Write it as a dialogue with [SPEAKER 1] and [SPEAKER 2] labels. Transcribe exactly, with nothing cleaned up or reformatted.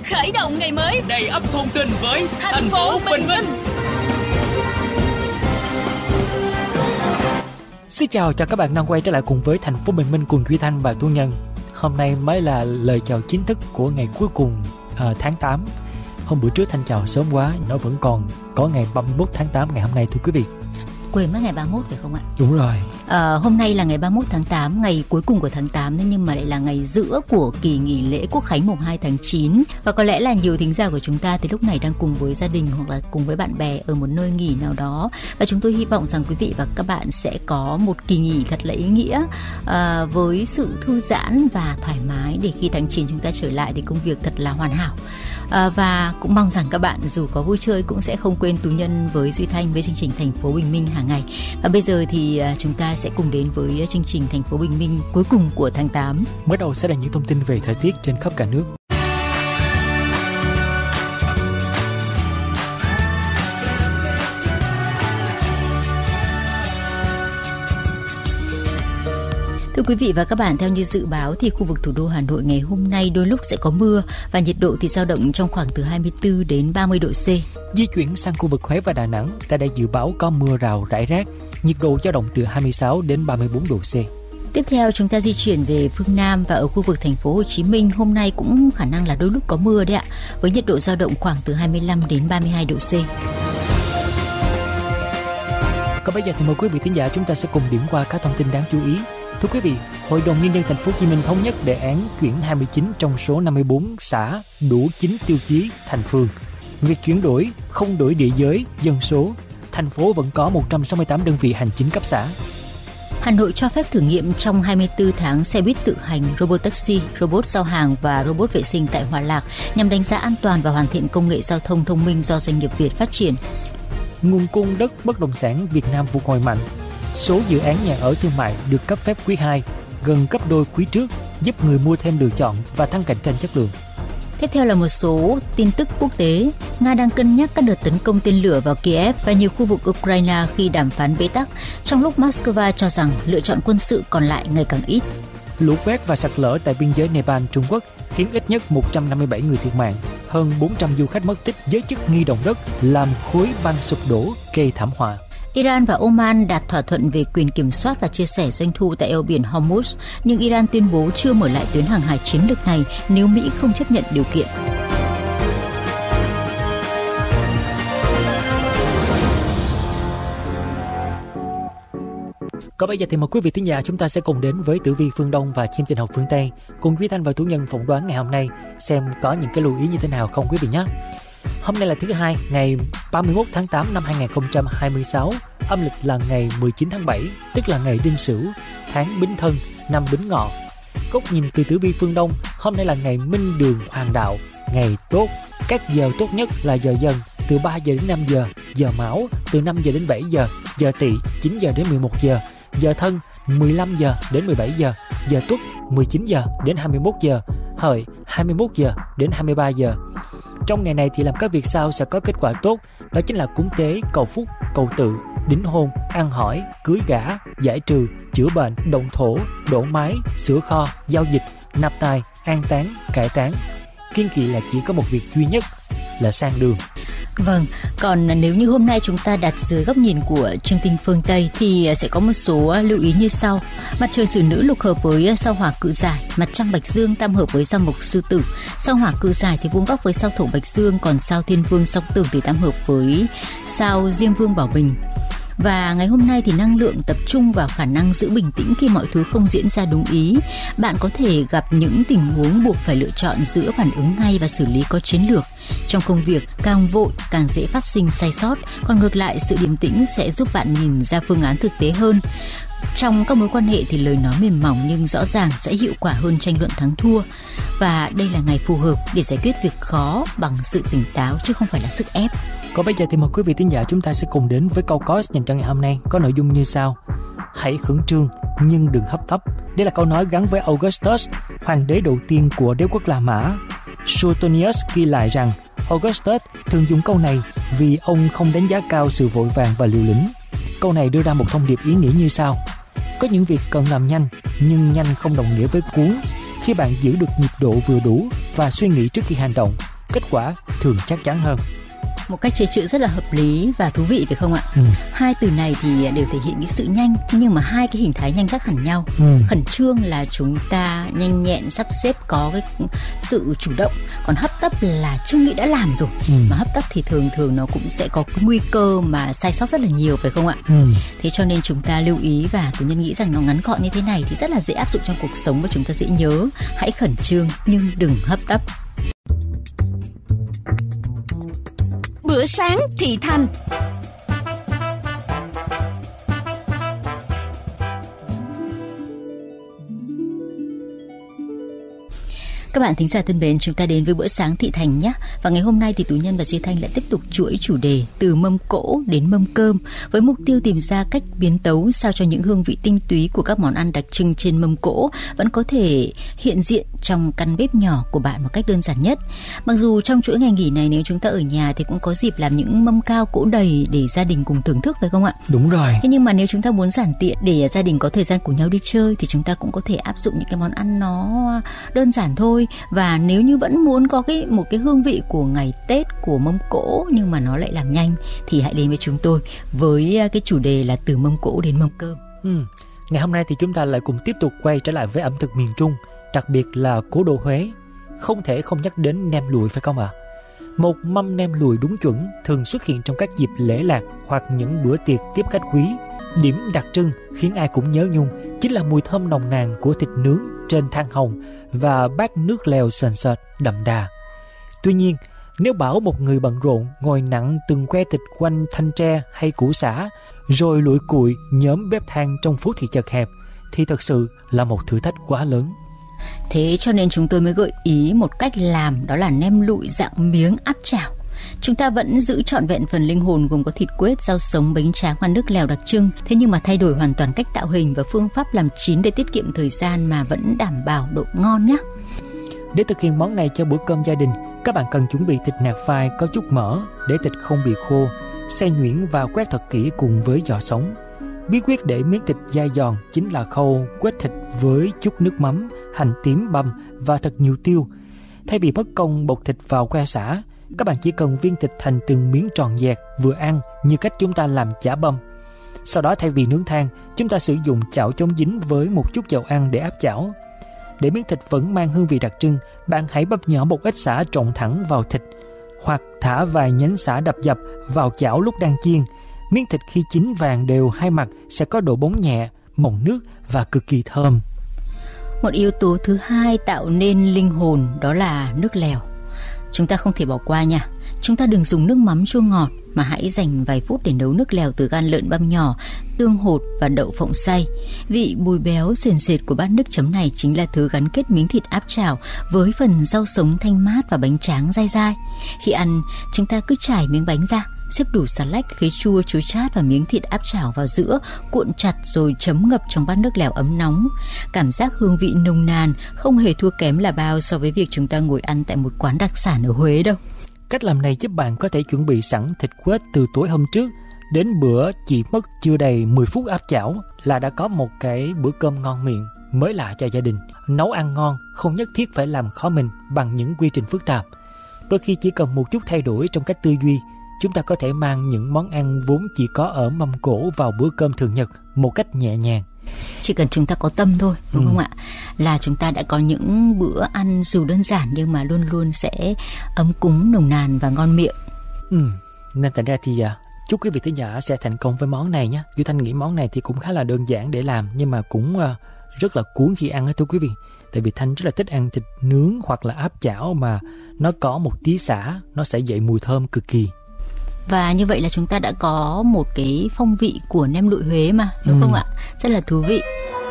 [SPEAKER 1] khởi động ngày mới
[SPEAKER 2] đầy ắp thông tin với
[SPEAKER 1] thành, thành phố Bình Minh. Minh.
[SPEAKER 3] Xin chào cho các bạn đang quay trở lại cùng với thành phố Bình Minh cùng Duy Thanh và Thu Nhân. Hôm nay mới là lời chào chính thức của ngày cuối cùng uh, tháng tám. Hôm bữa trước Thanh chào sớm quá, nó vẫn còn có ngày ba mươi mốt tháng tám ngày hôm nay thưa quý vị.
[SPEAKER 1] Quên mất ngày ba mươi mốt phải không ạ?
[SPEAKER 3] Đúng rồi.
[SPEAKER 1] À, hôm nay là ngày ba mươi mốt tháng tám, ngày cuối cùng của tháng tám, nhưng mà lại là ngày giữa của kỳ nghỉ lễ Quốc khánh mùng hai tháng chín. Và có lẽ là nhiều thính giả của chúng ta thì lúc này đang cùng với gia đình hoặc là cùng với bạn bè ở một nơi nghỉ nào đó. Và chúng tôi hy vọng rằng quý vị và các bạn sẽ có một kỳ nghỉ thật là ý nghĩa, à, với sự thư giãn và thoải mái để khi tháng chín chúng ta trở lại thì công việc thật là hoàn hảo. À, và cũng mong rằng các bạn dù có vui chơi cũng sẽ không quên Tú Nhân với Duy Thanh với chương trình Thành phố Bình Minh hàng ngày. Và bây giờ thì à, chúng ta sẽ cùng đến với chương trình Thành phố Bình Minh cuối cùng của tháng tám.
[SPEAKER 3] Mới đầu sẽ là những thông tin về thời tiết trên khắp cả nước.
[SPEAKER 1] Thưa quý vị và các bạn, theo như dự báo thì khu vực thủ đô Hà Nội ngày hôm nay đôi lúc sẽ có mưa và nhiệt độ thì dao động trong khoảng từ hai mươi tư đến ba mươi độ C.
[SPEAKER 3] Di chuyển sang khu vực Huế và Đà Nẵng, tại đây dự báo có mưa rào rải rác, nhiệt độ dao động từ hai mươi sáu đến ba mươi bốn độ C.
[SPEAKER 1] Tiếp theo chúng ta di chuyển về phương Nam và ở khu vực thành phố Hồ Chí Minh hôm nay cũng khả năng là đôi lúc có mưa đấy ạ, với nhiệt độ dao động khoảng từ hai mươi lăm đến ba mươi hai độ C.
[SPEAKER 3] Còn bây giờ thì mời quý vị thính giả chúng ta sẽ cùng điểm qua các thông tin đáng chú ý. Thưa quý vị, Hội đồng Nhân dân Thành phố Hồ Chí Minh thống nhất đề án chuyển hai mươi chín trong số năm mươi bốn xã đủ chín tiêu chí thành phường. Việc chuyển đổi không đổi địa giới, dân số, thành phố vẫn có một trăm sáu mươi tám đơn vị hành chính cấp xã.
[SPEAKER 1] Hà Nội cho phép thử nghiệm trong hai mươi tư tháng xe buýt tự hành, robot taxi, robot giao hàng và robot vệ sinh tại Hòa Lạc nhằm đánh giá an toàn và hoàn thiện công nghệ giao thông thông minh do doanh nghiệp Việt phát triển.
[SPEAKER 3] Nguồn cung đất bất động sản Việt Nam phục hồi mạnh. Số dự án nhà ở thương mại được cấp phép quý hai, gần gấp đôi quý trước, giúp người mua thêm lựa chọn và tăng cạnh tranh chất lượng.
[SPEAKER 1] Tiếp theo là một số tin tức quốc tế. Nga đang cân nhắc các đợt tấn công tên lửa vào Kiev và nhiều khu vực Ukraine khi đàm phán bế tắc, trong lúc Moscow cho rằng lựa chọn quân sự còn lại ngày càng ít.
[SPEAKER 3] Lũ quét và sạt lở tại biên giới Nepal, Trung Quốc khiến ít nhất một trăm năm mươi bảy người thiệt mạng, hơn bốn trăm du khách mất tích giới chức nghi động đất làm khối băng sụp đổ gây thảm họa.
[SPEAKER 1] Iran và Oman đạt thỏa thuận về quyền kiểm soát và chia sẻ doanh thu tại eo biển Hormuz, nhưng Iran tuyên bố chưa mở lại tuyến hàng hải chiến lược này nếu Mỹ không chấp nhận điều kiện.
[SPEAKER 3] Còn bây giờ thì mời quý vị thính giả chúng ta sẽ cùng đến với tử vi phương Đông và chim tinh học phương Tây, cùng Duy Thanh và Tú Nhân phỏng đoán ngày hôm nay xem có những cái lưu ý như thế nào không quý vị nhé. Hôm nay là thứ hai, ngày ba mươi mốt tháng tám năm hai nghìn không trăm hai mươi sáu, âm lịch là ngày mười chín tháng bảy, tức là ngày Đinh Sửu, tháng Bính Thân, năm Bính Ngọ. Góc nhìn từ tử vi phương Đông, hôm nay là ngày Minh Đường Hoàng Đạo, ngày tốt. Các giờ tốt nhất là giờ Dần từ ba giờ đến năm giờ, giờ Mão từ năm giờ đến bảy giờ, giờ Tỵ chín giờ đến mười một giờ, giờ Thân mười lăm giờ đến mười bảy giờ, giờ Tuất mười chín giờ đến hai mươi mốt giờ, Hợi hai mươi mốt giờ đến hai mươi ba giờ. Trong ngày này thì làm các việc sau sẽ có kết quả tốt, đó chính là cúng tế, cầu phúc, cầu tự, đính hôn, ăn hỏi, cưới gả, giải trừ, chữa bệnh, động thổ, đổ mái, sửa kho, giao dịch, nạp tài, an táng, cải táng. Kiêng kỵ là chỉ có một việc duy nhất là sang đường.
[SPEAKER 1] Vâng, còn nếu như hôm nay chúng ta đặt dưới góc nhìn của chương tinh phương Tây thì sẽ có một số lưu ý như sau. Mặt trời Xử Nữ lục hợp với sao Hỏa Cự Giải, mặt trăng Bạch Dương tam hợp với sao Mộc Sư Tử. Sao Hỏa Cự Giải thì vuông góc với sao Thổ Bạch Dương, còn sao Thiên Vương Song Tử thì tam hợp với sao Diêm Vương Bảo Bình. Và ngày hôm nay thì năng lượng tập trung vào khả năng giữ bình tĩnh khi mọi thứ không diễn ra đúng ý. Bạn có thể gặp những tình huống buộc phải lựa chọn giữa phản ứng ngay và xử lý có chiến lược. Trong công việc, càng vội càng dễ phát sinh sai sót, còn ngược lại sự điềm tĩnh sẽ giúp bạn nhìn ra phương án thực tế hơn. Trong các mối quan hệ thì lời nói mềm mỏng nhưng rõ ràng sẽ hiệu quả hơn tranh luận thắng thua. Và đây là ngày phù hợp để giải quyết việc khó bằng sự tỉnh táo chứ không phải là sức ép.
[SPEAKER 3] Còn bây giờ thì mời quý vị thính giả chúng ta sẽ cùng đến với câu có dành cho ngày hôm nay, có nội dung như sau: hãy khẩn trương nhưng đừng hấp tấp. Đây là câu nói gắn với Augustus, hoàng đế đầu tiên của đế quốc La Mã. Suetonius ghi lại rằng Augustus thường dùng câu này vì ông không đánh giá cao sự vội vàng và liều lĩnh. Câu này đưa ra một thông điệp ý nghĩa như sau: có những việc cần làm nhanh, nhưng nhanh không đồng nghĩa với cuốn. Khi bạn giữ được nhịp độ vừa đủ và suy nghĩ trước khi hành động, kết quả thường chắc chắn hơn.
[SPEAKER 1] Một cách chế chữ rất là hợp lý và thú vị phải không ạ? Ừ. Hai từ này thì đều thể hiện cái sự nhanh, nhưng mà hai cái hình thái nhanh khác hẳn nhau. Ừ. Khẩn trương là chúng ta nhanh nhẹn sắp xếp có cái sự chủ động, còn hấp tấp là chưa nghĩ đã làm rồi. Ừ. Mà hấp tấp thì thường thường nó cũng sẽ có cái nguy cơ mà sai sót rất là nhiều phải không ạ? Ừ. Thế cho nên chúng ta lưu ý, và Tú Nhân nghĩ rằng nó ngắn gọn như thế này thì rất là dễ áp dụng trong cuộc sống và chúng ta dễ nhớ. Hãy khẩn trương nhưng đừng hấp tấp.
[SPEAKER 2] Bữa sáng thị thành.
[SPEAKER 1] Các bạn thính giả thân mến, chúng ta đến với bữa sáng thị thành nhé. Và ngày hôm nay thì Tú Nhân và Duy Thanh lại tiếp tục chuỗi chủ đề từ mâm cỗ đến mâm cơm, với mục tiêu tìm ra cách biến tấu sao cho những hương vị tinh túy của các món ăn đặc trưng trên mâm cỗ vẫn có thể hiện diện trong căn bếp nhỏ của bạn một cách đơn giản nhất. Mặc dù trong chuỗi ngày nghỉ này, nếu chúng ta ở nhà thì cũng có dịp làm những mâm cao cỗ đầy để gia đình cùng thưởng thức phải không ạ?
[SPEAKER 3] Đúng rồi.
[SPEAKER 1] Thế nhưng mà nếu chúng ta muốn giản tiện để gia đình có thời gian cùng nhau đi chơi thì chúng ta cũng có thể áp dụng những cái món ăn nó đơn giản thôi. Và nếu như vẫn muốn có cái một cái hương vị của ngày Tết, của mâm cỗ nhưng mà nó lại làm nhanh, thì hãy đến với chúng tôi với cái chủ đề là từ mâm cỗ đến mâm cơm.
[SPEAKER 3] Ừ. Ngày hôm nay thì chúng ta lại cùng tiếp tục quay trở lại với ẩm thực miền Trung, đặc biệt là cố đô Huế. Không thể không nhắc đến nem lụi phải không ạ? À? Một mâm nem lụi đúng chuẩn thường xuất hiện trong các dịp lễ lạc hoặc những bữa tiệc tiếp khách quý. Điểm đặc trưng khiến ai cũng nhớ nhung chính là mùi thơm nồng nàn của thịt nướng trên than hồng và bát nước lèo sền sệt đậm đà. Tuy nhiên, nếu bảo một người bận rộn ngồi nặng từng que thịt quanh thanh tre hay củ sả, rồi lủi cụi nhóm bếp than trong phố thị chật hẹp, thì thật sự là một thử thách quá lớn.
[SPEAKER 1] Thế cho nên chúng tôi mới gợi ý một cách làm, đó là nem lụi dạng miếng áp chảo. Chúng ta vẫn giữ trọn vẹn phần linh hồn gồm có thịt quết, rau sống, bánh tráng và nước lèo đặc trưng. Thế nhưng mà thay đổi hoàn toàn cách tạo hình và phương pháp làm chín để tiết kiệm thời gian mà vẫn đảm bảo độ ngon nhé.
[SPEAKER 3] Để thực hiện món này cho bữa cơm gia đình, các bạn cần chuẩn bị thịt nạc phai có chút mỡ để thịt không bị khô, xay nhuyễn và quét thật kỹ cùng với giò sống. Bí quyết để miếng thịt dai giòn chính là khâu quét thịt với chút nước mắm, hành tím băm và thật nhiều tiêu. Thay vì mất công bột thịt vào que sả, các bạn chỉ cần viên thịt thành từng miếng tròn dẹt vừa ăn như cách chúng ta làm chả băm. Sau đó thay vì nướng than, chúng ta sử dụng chảo chống dính với một chút dầu ăn để áp chảo. Để miếng thịt vẫn mang hương vị đặc trưng, bạn hãy băm nhỏ một ít sả trộn thẳng vào thịt, hoặc thả vài nhánh sả đập dập vào chảo lúc đang chiên. Miếng thịt khi chín vàng đều hai mặt sẽ có độ bóng nhẹ, mọng nước và cực kỳ thơm.
[SPEAKER 1] Một yếu tố thứ hai tạo nên linh hồn đó là nước lèo. Chúng ta không thể bỏ qua nha. Chúng ta đừng dùng nước mắm chua ngọt, mà hãy dành vài phút để nấu nước lèo từ gan lợn băm nhỏ, tương hột và đậu phộng xay. Vị bùi béo sền sệt của bát nước chấm này chính là thứ gắn kết miếng thịt áp chảo với phần rau sống thanh mát và bánh tráng dai dai. Khi ăn, chúng ta cứ trải miếng bánh ra, xếp đủ xà lách, khế chua, chuối chát và miếng thịt áp chảo vào giữa, cuộn chặt rồi chấm ngập trong bát nước lèo ấm nóng. Cảm giác hương vị nồng nàn không hề thua kém là bao so với việc chúng ta ngồi ăn tại một quán đặc sản ở Huế đâu.
[SPEAKER 3] Cách làm này giúp bạn có thể chuẩn bị sẵn thịt quết từ tối hôm trước, đến bữa chỉ mất chưa đầy mười phút áp chảo là đã có một cái bữa cơm ngon miệng, mới lạ cho gia đình. Nấu ăn ngon không nhất thiết phải làm khó mình bằng những quy trình phức tạp. Đôi khi chỉ cần một chút thay đổi trong cách tư duy, chúng ta có thể mang những món ăn vốn chỉ có ở mâm cỗ vào bữa cơm thường nhật một cách nhẹ nhàng.
[SPEAKER 1] Chỉ cần chúng ta có tâm thôi, đúng ừ. không ạ? Là chúng ta đã có những bữa ăn dù đơn giản nhưng mà luôn luôn sẽ ấm cúng, nồng nàn và ngon miệng.
[SPEAKER 3] Ừ. Nên thành ra thì à, chúc quý vị thính giả sẽ thành công với món này nhé. Duy Thanh nghĩ món này thì cũng khá là đơn giản để làm, nhưng mà cũng à, rất là cuốn khi ăn đó thưa quý vị. Tại vì Thanh rất là thích ăn thịt nướng hoặc là áp chảo mà nó có một tí sả, nó sẽ dậy mùi thơm cực kỳ.
[SPEAKER 1] Và như vậy là chúng ta đã có một cái phong vị của nem lụi Huế mà, đúng ừ. không ạ? Rất là thú vị.